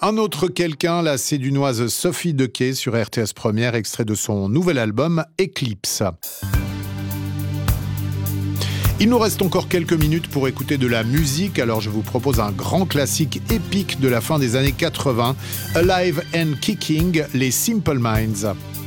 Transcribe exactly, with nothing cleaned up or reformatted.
Un autre quelqu'un, la sédunoise Sophie Dequet sur R T S Première, extrait de son nouvel album Eclipse. Il nous reste encore quelques minutes pour écouter de la musique, alors je vous propose un grand classique épique de la fin des années quatre-vingts, Alive and Kicking, les Simple Minds.